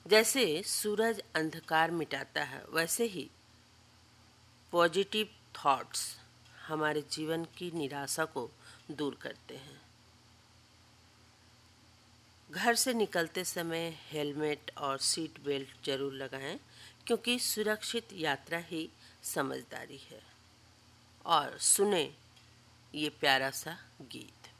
जैसे सूरज अंधकार मिटाता है, वैसे ही पॉजिटिव थॉट्स हमारे जीवन की निराशा को दूर करते हैं। घर से निकलते समय हेलमेट और सीट बेल्ट जरूर लगाएं, क्योंकि सुरक्षित यात्रा ही समझदारी है। और सुने ये प्यारा सा गीत।